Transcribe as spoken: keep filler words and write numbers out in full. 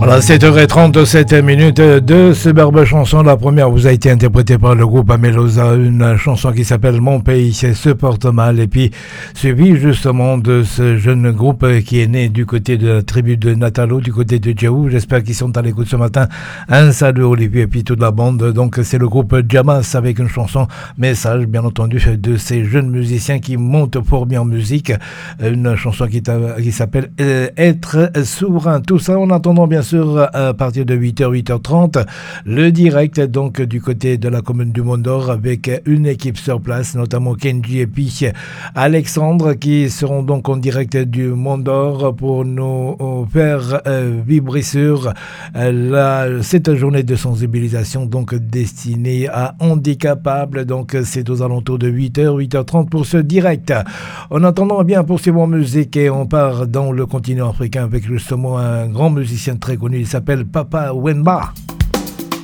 Voilà, sept heures trente-sept minutes de superbe chanson. La première vous a été interprétée par le groupe Amelosa, une chanson qui s'appelle Mon pays se porte mal, et puis suivi justement de ce jeune groupe qui est né du côté de la tribu de Natalo, du côté de Djaou. J'espère qu'ils sont à l'écoute ce matin. Un salut Olivier et puis toute la bande. Donc c'est le groupe Jamas avec une chanson message bien entendu de ces jeunes musiciens qui montent fort bien en musique. Une chanson qui, qui s'appelle Être souverain. Tout ça en attendant bien sûr à partir de huit heures, huit heures trente, le direct donc du côté de la commune du Mont d'Or avec une équipe sur place, notamment Kenji et puis Alexandre qui seront donc en direct du Mont d'Or pour nous faire euh, vibrer sur euh, la, cette journée de sensibilisation donc destinée à handicapables. Donc c'est aux alentours de huit heures, huit heures trente pour ce direct. En attendant, bien poursuivons en musique et on part dans le continent africain avec justement un grand musicien très connu, il s'appelle Papa Wemba.